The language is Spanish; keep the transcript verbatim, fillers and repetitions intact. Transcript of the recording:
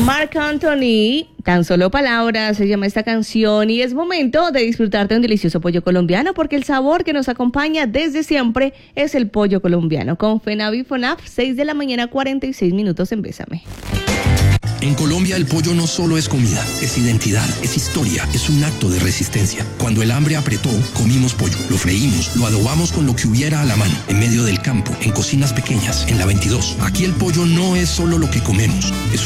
Marc Anthony, Tan Solo Palabras, se llama esta canción y es momento de disfrutar de un delicioso pollo colombiano porque el sabor que nos acompaña desde siempre es el pollo colombiano. Con Fenavi Fonaf, seis de la mañana, cuarenta y seis minutos en Bésame. En Colombia el pollo no solo es comida, es identidad, es historia, es un acto de resistencia. Cuando el hambre apretó, comimos pollo, lo freímos, lo adobamos con lo que hubiera a la mano, en medio del campo, en cocinas pequeñas, en la veintidós. Aquí el pollo no es solo lo que comemos, es